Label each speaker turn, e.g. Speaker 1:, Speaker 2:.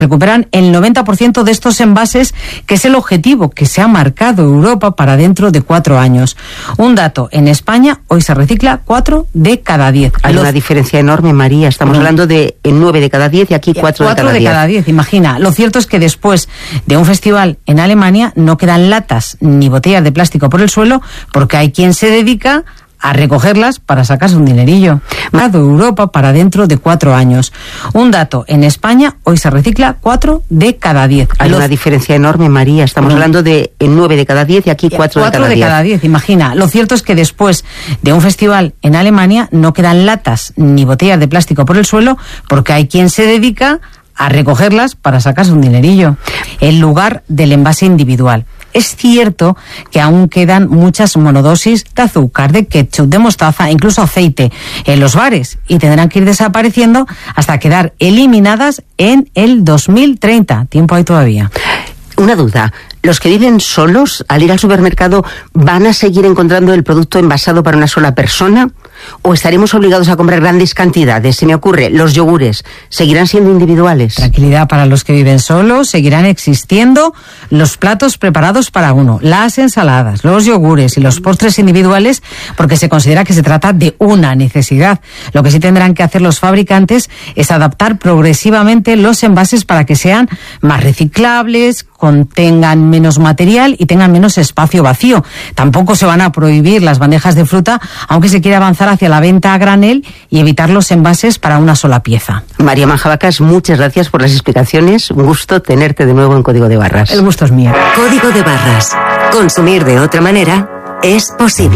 Speaker 1: recuperan el 90% de estos envases, que es el objetivo que se ha marcado Europa para dentro de 4 años. Un dato, en España hoy se recicla 4 de cada 10.
Speaker 2: Hay una diferencia enorme, María. Estamos hablando de 9 de cada 10 y aquí 4 de cada 10.
Speaker 1: 4 de cada 10, imagina. Lo cierto es que después de un festival en Alemania no quedan latas ni botellas de plástico por el suelo, porque hay quien se dedica a recogerlas para sacarse un dinerillo. Europa para dentro de 4 años. Un dato, en España hoy se recicla 4 de cada 10.
Speaker 2: Hay una diferencia enorme, María. Estamos hablando de 9 de cada 10 y aquí 4 de cada 10.
Speaker 1: 4 de cada 10, imagina. Lo cierto es que después de un festival en Alemania no quedan latas ni botellas de plástico por el suelo, porque hay quien se dedica a recogerlas para sacarse un dinerillo, en lugar del envase individual. Es cierto que aún quedan muchas monodosis de azúcar, de ketchup, de mostaza, incluso aceite en los bares, y tendrán que ir desapareciendo hasta quedar eliminadas en el 2030. Tiempo hay todavía.
Speaker 2: Una duda. ¿Los que viven solos, al ir al supermercado, van a seguir encontrando el producto envasado para una sola persona? ¿O estaremos obligados a comprar grandes cantidades? Se me ocurre, los yogures, ¿seguirán siendo individuales?
Speaker 1: Tranquilidad para los que viven solos, seguirán existiendo los platos preparados para uno, las ensaladas, los yogures y los postres individuales, porque se considera que se trata de una necesidad. Lo que sí tendrán que hacer los fabricantes es adaptar progresivamente los envases para que sean más reciclables, contengan menos material y tengan menos espacio vacío. Tampoco se van a prohibir las bandejas de fruta, aunque se quiere avanzar hacia la venta a granel y evitar los envases para una sola pieza.
Speaker 2: María Manjabacas, muchas gracias por las explicaciones. Un gusto tenerte de nuevo en Código de Barras.
Speaker 1: El gusto es mío.
Speaker 3: Código de Barras. Consumir de otra manera es posible.